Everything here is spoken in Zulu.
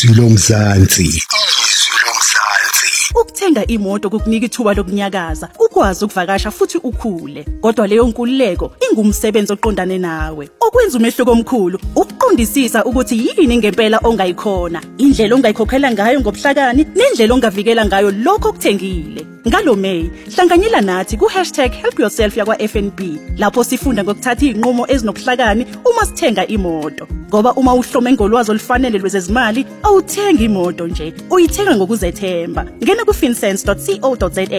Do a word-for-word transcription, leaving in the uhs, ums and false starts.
Izwi lomzansi. Izwi lomzansi. Ukuthenga imoto kukunika ithuba lokunyakaza, ukwazi ukuvakasha futhi ukhule. Kodwa leyo nkululeko ingumsebenzi oqondane nawe. Okwenza umehluko omkhulu, ukuqondisisa ukuthi yini ngempela ongayikhona, indlela ongayikhokhela ngayo ngobuhlakani, nendlela ongavikela ngayo lokho okuthengile. Ngalo May, hlanganyela nathi ku hashtag help yourself yakwa F N B, lapho sifunda ngokuthatha izinqumo ezinobuhlakani uma sithenga imoto. Ngoba uma uhlome ngolwazi olufanele lwezezimali, awuthengi imoto nje, uyithenga ngokuzethemba. Ngena ku finsense dot co dot za